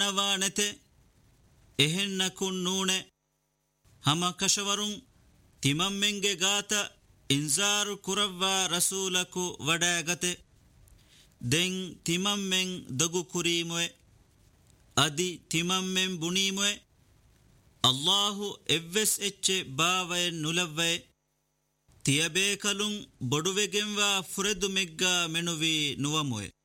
ನವಾನೆತೆ ಎಹೆನ್ನಕುನ್ ನೂಣೆ ಹಮ ಕಶವರುಂ ತಿಮಮ್ಮೆಂಗೆ ಗಾತ ಇಂಜಾರು ಕುರವ್ವಾ ರಸೂಲಕು ವಡಾಗತೆ ದೆಂ ತಿಮಮ್ಮೆಂ ದಗು ಕುರೀಮೊಯೆ ಅದಿ ತಿಮಮ್ಮೆಂ ಬುಣೀಮೊಯೆ ಅಲ್ಲಾಹು ಎವ್ವೆಸ್ ಎಚ್ಚೆ ಬಾವಯನ್ ನುಲವ್ವಯೆ ತಿಯಬೇಕಲುಂ ಬೊಡುವೆಗೆಂವಾ ಫುರೆದು ಮೆಗ್ಗಾ ಮೆನುವಿ ನುವಮೊಯೆ.